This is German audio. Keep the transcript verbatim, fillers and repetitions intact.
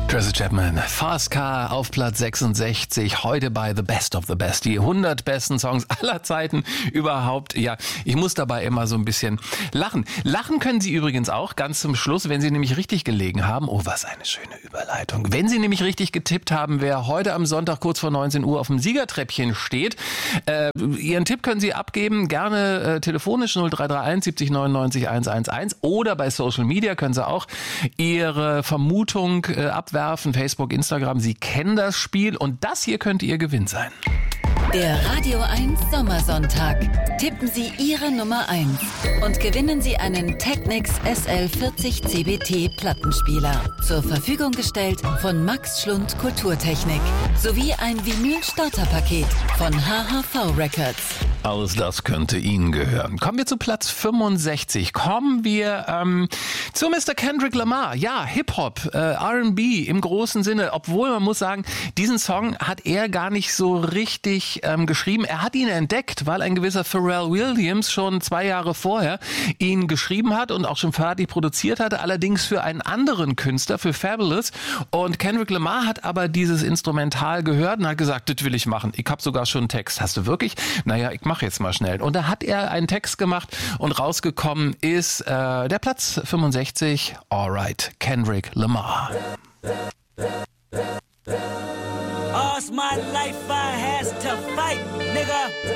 Tracy Chapman, Fast Car auf Platz sechsundsechzig, heute bei The Best of the Best, die hundert besten Songs aller Zeiten überhaupt. Ja, ich muss dabei immer so ein bisschen lachen. Lachen können Sie übrigens auch ganz zum Schluss, wenn Sie nämlich richtig gelegen haben. Oh, was eine schöne Überleitung. Wenn Sie nämlich richtig getippt haben, wer heute am Sonntag kurz vor neunzehn Uhr auf dem Siegertreppchen steht. Äh, Ihren Tipp können Sie abgeben, gerne äh, telefonisch null drei drei eins siebzig neunundneunzig hunderteins oder bei Social Media können Sie auch Ihre Vermutung äh, abwerfen. Facebook, Instagram, Sie kennen das Spiel und das hier könnte Ihr Gewinn sein. Der Radio eins Sommersonntag. Tippen Sie Ihre Nummer eins und gewinnen Sie einen Technics S L vierzig C B T Plattenspieler. Zur Verfügung gestellt von Max Schlund Kulturtechnik. Sowie ein Vinyl-Starterpaket von H H V Records. Alles das könnte Ihnen gehören. Kommen wir zu Platz fünfundsechzig. Kommen wir ähm, zu Mister Kendrick Lamar. Ja, Hip-Hop, äh, R and B im großen Sinne. Obwohl man muss sagen, diesen Song hat er gar nicht so richtig ähm, geschrieben. Er hat ihn entdeckt, weil ein gewisser Pharrell Williams schon zwei Jahre vorher ihn geschrieben hat und auch schon fertig produziert hatte. Allerdings für einen anderen Künstler, für Fabulous. Und Kendrick Lamar hat aber dieses Instrumental gehört und hat gesagt, das will ich machen. Ich habe sogar schon einen Text. Hast du wirklich? Naja, ich mache jetzt mal schnell. Und da hat er einen Text gemacht und rausgekommen ist äh, der Platz fünfundsechzig. Alright, Kendrick Lamar. All's my life I has to fight, nigga.